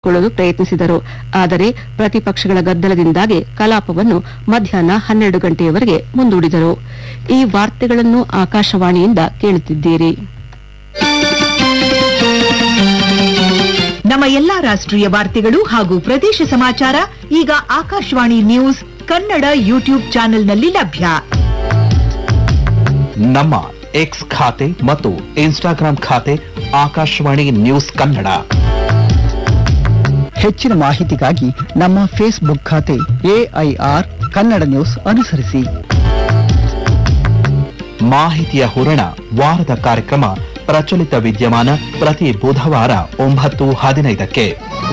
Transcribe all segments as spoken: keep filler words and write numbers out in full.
ಕೊಳ್ಳಲು ಪ್ರಯತ್ನಿಸಿದರು. ಆದರೆ ಪ್ರತಿಪಕ್ಷಗಳ ಗದ್ದಲದಿಂದಾಗಿ ಕಲಾಪವನ್ನು ಮಧ್ಯಾಹ್ನ ಹನ್ನೆರಡು ಗಂಟೆಯವರೆಗೆ ಮುಂದೂಡಿದರು. ಈ ವಾರ್ತೆಗಳನ್ನು ಆಕಾಶವಾಣಿಯಿಂದ ಕೇಳುತ್ತಿದ್ದೀರಿ. ನಮ್ಮ ಎಲ್ಲಾ ರಾಷ್ಟ್ರೀಯ ವಾರ್ತೆಗಳು ಹಾಗೂ ಪ್ರದೇಶ ಸಮಾಚಾರ ಈಗ ಆಕಾಶವಾಣಿ ನ್ಯೂಸ್ ಕನ್ನಡ ಯೂಟ್ಯೂಬ್ ಚಾನೆಲ್ನಲ್ಲಿ ಲಭ್ಯ. ನಮ್ಮ ಎಕ್ಸ್ ಖಾತೆ ಮತ್ತು ಇನ್ಸ್ಟಾಗ್ರಾಂ ಖಾತೆ ಆಕಾಶವಾಣಿ ನ್ಯೂಸ್ ಕನ್ನಡ. ಹೆಚ್ಚಿನ ಮಾಹಿತಿಗಾಗಿ ನಮ್ಮ ಫೇಸ್ಬುಕ್ ಖಾತೆ ಎಐಆರ್ ಕನ್ನಡ ನ್ಯೂಸ್ ಅನುಸರಿಸಿ. ಮಾಹಿತಿಯ ಹೂರಣ ವಾರದ ಕಾರ್ಯಕ್ರಮ ಪ್ರಚಲಿತ ವಿದ್ಯಮಾನ ಪ್ರತಿ ಬುಧವಾರ ಒಂಬತ್ತು ಹದಿನೈದಕ್ಕೆ.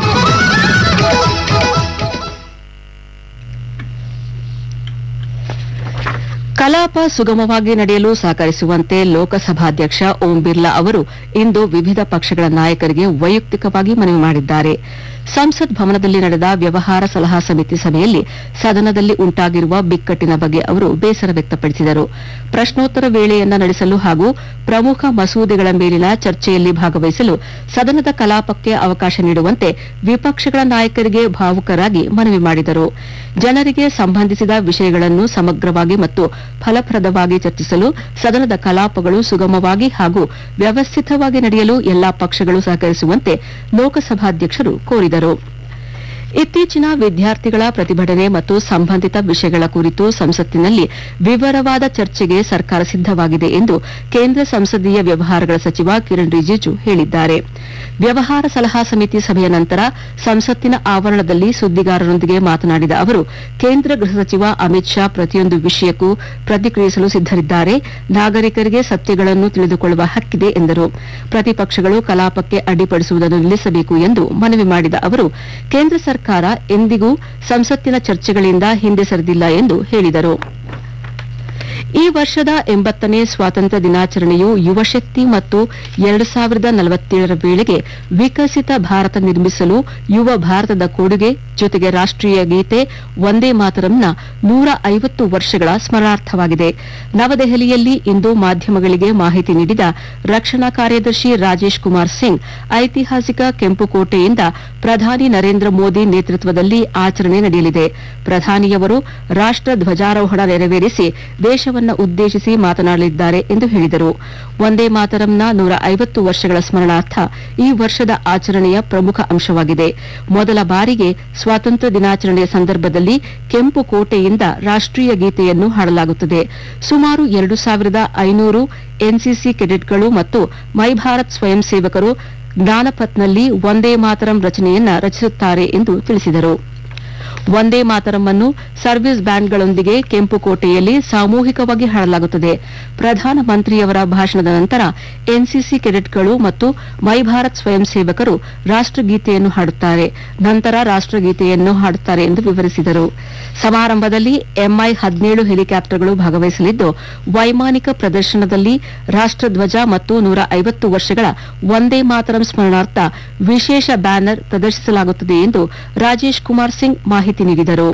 ಕಲಾಪ ಸುಗಮವಾಗಿ ನಡೆಯಲು ಸಹಕರಿಸುವಂತೆ ಲೋಕಸಭಾಧ್ಯಕ್ಷ ಓಂ ಬಿರ್ಲಾ ಅವರು ಇಂದು ವಿವಿಧ ಪಕ್ಷಗಳ ನಾಯಕರಿಗೆ ವೈಯಕ್ತಿಕವಾಗಿ ಮನವಿ ಮಾಡಿದ್ದಾರೆ. ಸಂಸತ್ ಭವನದಲ್ಲಿ ನಡೆದ ವ್ಯವಹಾರ ಸಲಹಾ ಸಮಿತಿ ಸಭೆಯಲ್ಲಿ ಸದನದಲ್ಲಿ ಉಂಟಾಗಿರುವ ಬಿಕ್ಕಟ್ಟಿನ ಬಗ್ಗೆ ಅವರು ಬೇಸರ ವ್ಯಕ್ತಪಡಿಸಿದರು. ಪ್ರಶ್ನೋತ್ತರ ವೇಳೆಯನ್ನ ನಡೆಸಲು ಹಾಗೂ ಪ್ರಮುಖ ಮಸೂದೆಗಳ ಮೇಲಿನ ಚರ್ಚೆಯಲ್ಲಿ ಭಾಗವಹಿಸಲು ಸದನದ ಕಲಾಪಕ್ಕೆ ಅವಕಾಶ ನೀಡುವಂತೆ ವಿಪಕ್ಷಗಳ ನಾಯಕರಿಗೆ ಭಾವುಕರಾಗಿ ಮನವಿ ಮಾಡಿದರು. ಜನರಿಗೆ ಸಂಬಂಧಿಸಿದ ವಿಷಯಗಳನ್ನು ಸಮಗ್ರವಾಗಿ ಮತ್ತು ಫಲಪ್ರದವಾಗಿ ಚರ್ಚಿಸಲು ಸದನದ ಕಲಾಪಗಳು ಸುಗಮವಾಗಿ ಹಾಗೂ ವ್ಯವಸ್ಥಿತವಾಗಿ ನಡೆಯಲು ಎಲ್ಲಾ ಪಕ್ಷಗಳು ಸಹಕರಿಸುವಂತೆ ಲೋಕಸಭಾಧ್ಯಕ್ಷರು ಕೋರಿದರು. ಇತ್ತೀಚಿನ ವಿದ್ಯಾರ್ಥಿಗಳ ಪ್ರತಿಭಟನೆ ಮತ್ತು ಸಂಬಂಧಿತ ವಿಷಯಗಳ ಕುರಿತು ಸಂಸತ್ತಿನಲ್ಲಿ ವಿವರವಾದ ಚರ್ಚೆಗೆ ಸರ್ಕಾರ ಸಿದ್ದವಾಗಿದೆ ಎಂದು ಕೇಂದ್ರ ಸಂಸದೀಯ ವ್ಯವಹಾರಗಳ ಸಚಿವ ಕಿರಣ್ ರಿಜಿಜು ಹೇಳಿದ್ದಾರೆ. ವ್ಯವಹಾರ ಸಲಹಾ ಸಮಿತಿ ಸಭೆಯ ನಂತರ ಸಂಸತ್ತಿನ ಆವರಣದಲ್ಲಿ ಸುದ್ದಿಗಾರರೊಂದಿಗೆ ಮಾತನಾಡಿದ ಅವರು, ಕೇಂದ್ರ ಗೃಹ ಸಚಿವ ಅಮಿತ್ ಶಾ ಪ್ರತಿಯೊಂದು ವಿಷಯಕ್ಕೂ ಪ್ರತಿಕ್ರಿಯಿಸಲು ಸಿದ್ದರಿದ್ದಾರೆ. ನಾಗರಿಕರಿಗೆ ಸತ್ಯಗಳನ್ನು ತಿಳಿದುಕೊಳ್ಳುವ ಹಕ್ಕಿದೆ ಎಂದರು. ಪ್ರತಿಪಕ್ಷಗಳು ಕಲಾಪಕ್ಕೆ ಅಡ್ಡಿಪಡಿಸುವುದನ್ನು ನಿಲ್ಲಿಸಬೇಕು ಎಂದು ಮನವಿ ಮಾಡಿದ ಅವರು, ಕೇಂದ್ರ ಸರ್ಕಾರ ಎಂದಿಗೂ ಸಂಸತ್ತಿನ ಚರ್ಚೆಗಳಿಂದ ಹಿಂದೆ ಸರಿದಿಲ್ಲ ಎಂದು ಹೇಳಿದರು. ಈ ವರ್ಷದ ಎಂಬತ್ತನೇ ಸ್ವಾತಂತ್ರ್ಯ ದಿನಾಚರಣೆಯು ಯುವಶಕ್ತಿ ಮತ್ತು ಎರಡು ಸಾವಿರದ ನಲವತ್ತೇಳರ ವೇಳೆಗೆ ವಿಕಸಿತ ಭಾರತ ನಿರ್ಮಿಸಲು ಯುವ ಭಾರತದ ಕೊಡುಗೆ ಜೊತೆಗೆ ರಾಷ್ಟೀಯ ಗೀತೆ ವಂದೇ ಮಾತರಂನ ನೂರ ಐವತ್ತು ವರ್ಷಗಳ ಸ್ಮರಣಾರ್ಥವಾಗಿದೆ. ನವದೆಹಲಿಯಲ್ಲಿ ಇಂದು ಮಾಧ್ಯಮಗಳಿಗೆ ಮಾಹಿತಿ ನೀಡಿದ ರಕ್ಷಣಾ ಕಾರ್ಯದರ್ಶಿ ರಾಜೇಶ್ ಕುಮಾರ್ ಸಿಂಗ್, ಐತಿಹಾಸಿಕ ಕೆಂಪುಕೋಟೆಯಿಂದ ಪ್ರಧಾನಿ ನರೇಂದ್ರ ಮೋದಿ ನೇತೃತ್ವದಲ್ಲಿ ಆಚರಣೆ ನಡೆಯಲಿದೆ. ಪ್ರಧಾನಿಯವರು ರಾಷ್ಟ ಧ್ವಜಾರೋಹಣ ನೆರವೇರಿಸಿ ದೇಶವನ್ನು ಉದ್ದೇಶಿಸಿ ಮಾತನಾಡಲಿದ್ದಾರೆ ಎಂದು ಹೇಳಿದರು. ವಂದೇ ಮಾತರಂನ ನೂರ ಐವತ್ತು ವರ್ಷಗಳ ಸ್ಮರಣಾರ್ಥ ಈ ವರ್ಷದ ಆಚರಣೆಯ ಪ್ರಮುಖ ಅಂಶವಾಗಿದೆ. ಮೊದಲ ಬಾರಿಗೆ ಸ್ವಾತಂತ್ರ್ಯ ದಿನಾಚರಣೆಯ ಸಂದರ್ಭದಲ್ಲಿ ಕೆಂಪು ಕೋಟೆಯಿಂದ ರಾಷ್ಟೀಯ ಗೀತೆಯನ್ನು ಹಾಡಲಾಗುತ್ತದೆ. ಸುಮಾರು ಎರಡು ಸಾವಿರದ ಐನೂರು ಎನ್ಸಿಸಿ ಕೆಡೆಟ್ಗಳು ಮತ್ತು ಮೈ ಭಾರತ್ ಸ್ವಯಂ ಸೇವಕರು ಜ್ಞಾನಪಥ್ನಲ್ಲಿ ವಂದೇ ಮಾತರಂ ರಚನೆಯನ್ನ ರಚಿಸುತ್ತಾರೆ ಎಂದು ತಿಳಿಸಿದರು. ವಂದೇ ಮಾತರಂ ಅನ್ನು ಸರ್ವಿಸ್ ಬ್ಯಾಂಡ್ಗಳೊಂದಿಗೆ ಕೆಂಪುಕೋಟೆಯಲ್ಲಿ ಸಾಮೂಹಿಕವಾಗಿ ಹಾಡಲಾಗುತ್ತದೆ. ಪ್ರಧಾನಮಂತ್ರಿಯವರ ಭಾಷಣದ ನಂತರ ಎನ್ಸಿಸಿ ಕೆಡೆಟ್ಗಳು ಮತ್ತು ಮೈ ಭಾರತ್ ಸ್ವಯಂ ಸೇವಕರು ರಾಷ್ಟಗೀತೆಯನ್ನು ಹಾಡುತ್ತಾರೆ. ನಂತರ ರಾಷ್ಟಗೀತೆಯನ್ನು ಹಾಡುತ್ತಾರೆ ಎಂದು ವಿವರಿಸಿದರು. ಸಮಾರಂಭದಲ್ಲಿ ಎಂಐ ಹದಿನೇಳು ಹೆಲಿಕಾಪ್ಟರ್ಗಳು ಭಾಗವಹಿಸಲಿದ್ದು, ವೈಮಾನಿಕ ಪ್ರದರ್ಶನದಲ್ಲಿ ರಾಷ್ಟಧ್ವಜ ಮತ್ತು ನೂರ ಐವತ್ತು ವರ್ಷಗಳ ವಂದೇ ಮಾತರಂ ಸ್ಮರಣಾರ್ಥ ವಿಶೇಷ ಬ್ಯಾನರ್ ಪ್ರದರ್ಶಿಸಲಾಗುತ್ತದೆ ಎಂದು ರಾಜೇಶ್ ಕುಮಾರ್ ಸಿಂಗ್ ಮಾಹಿತಿ ನೀಡಿದರು.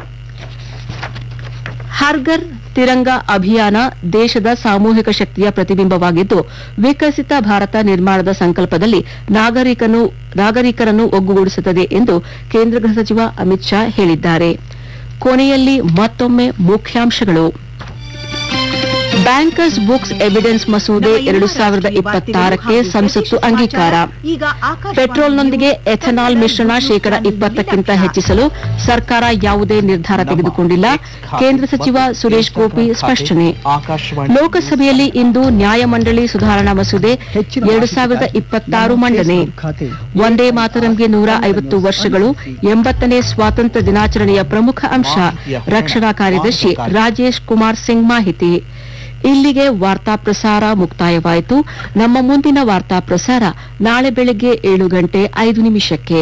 ಹರ್ಘರ್ ತಿರಂಗಾ ಅಭಿಯಾನ ದೇಶದ ಸಾಮೂಹಿಕ ಶಕ್ತಿಯ ಪ್ರತಿಬಿಂಬವಾಗಿದ್ದು, ವಿಕಸಿತ ಭಾರತ ನಿರ್ಮಾಣದ ಸಂಕಲ್ಪದಲ್ಲಿ ನಾಗರಿಕರನ್ನು ಒಗ್ಗೂಡಿಸುತ್ತದೆ ಎಂದು ಕೇಂದ್ರ ಗೃಹ ಸಚಿವ ಅಮಿತ್ ಶಾ ಹೇಳಿದ್ದಾರೆ. ಕೊನೆಯಲ್ಲಿ ಮತ್ತೊಮ್ಮೆ ಮುಖ್ಯಾಂಶಗಳು. ಬ್ಯಾಂಕರ್ಸ್ ಬುಕ್ಸ್ ಎವಿಡೆನ್ಸ್ ಮಸೂದೆ ಎರಡು ಸಾವಿರದ ಇಪ್ಪತ್ತಾರಕ್ಕೆ ಸಂಸತ್ತು ಅಂಗೀಕಾರ. ಪೆಟ್ರೋಲ್ನೊಂದಿಗೆ ಎಥೆನಾಲ್ ಮಿಶ್ರಣ ಶೇಕಡ ಇಪ್ಪತ್ತಕ್ಕಿಂತ ಹೆಚ್ಚಿಸಲು ಸರ್ಕಾರ ಯಾವುದೇ ನಿರ್ಧಾರ ತೆಗೆದುಕೊಂಡಿಲ್ಲ. ಕೇಂದ್ರ ಸಚಿವ ಸುರೇಶ್ ಗೋಪಿ ಸ್ಪಷ್ಟನೆ. ಲೋಕಸಭೆಯಲ್ಲಿ ಇಂದು ನ್ಯಾಯಮಂಡಳಿ ಸುಧಾರಣಾ ಮಸೂದೆ ಎರಡು ಸಾವಿರದ ಇಪ್ಪತ್ತಾರು ಮಂಡನೆ. ವಂದೇ ಮಾತರಂಗೆ ನೂರ ಐವತ್ತು ವರ್ಷಗಳು, ಎಂಬತ್ತನೇ ಸ್ವಾತಂತ್ರ್ಯ ದಿನಾಚರಣೆಯ ಪ್ರಮುಖ ಅಂಶ. ರಕ್ಷಣಾ ಕಾರ್ಯದರ್ಶಿ ರಾಜೇಶ್ ಕುಮಾರ್ ಸಿಂಗ್ ಮಾಹಿತಿ. ಇಲ್ಲಿಗೆ ವಾರ್ತಾ ಪ್ರಸಾರ ಮುಕ್ತಾಯವಾಯಿತು. ನಮ್ಮ ಮುಂದಿನ ವಾರ್ತಾ ಪ್ರಸಾರ ನಾಳೆ ಬೆಳಗ್ಗೆ ಏಳು ಗಂಟೆ ಐದು ನಿಮಿಷಕ್ಕೆ.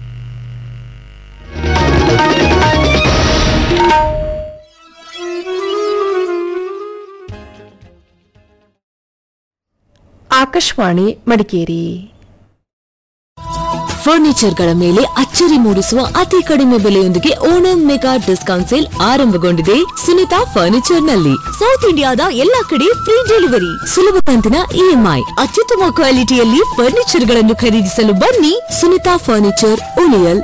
ಆಕಾಶವಾಣಿ ಮಡಿಕೇರಿ. ಫರ್ನಿಚರ್ಗಳ ಮೇಲೆ ಅಚ್ಚರಿ ಮೂಡಿಸುವ ಅತಿ ಕಡಿಮೆ ಬೆಲೆಯೊಂದಿಗೆ ಓಣಂ ಮೆಗಾ ಡಿಸ್ಕೌಂಟ್ ಸೇಲ್ ಆರಂಭಗೊಂಡಿದೆ ಸುನಿತಾ ಫರ್ನಿಚರ್ ನಲ್ಲಿ. ಸೌತ್ ಇಂಡಿಯಾದ ಎಲ್ಲಾ ಕಡೆ ಫ್ರೀ ಡೆಲಿವರಿ, ಸುಲಭ ಕಂತಿನ ಇಎಂಐ, ಅತ್ಯುತ್ತಮ ಕ್ವಾಲಿಟಿಯಲ್ಲಿ ಫರ್ನಿಚರ್ ಗಳನ್ನು ಖರೀದಿಸಲು ಬನ್ನಿ ಸುನಿತಾ ಫರ್ನಿಚರ್, ಉಳಿಯಲ್,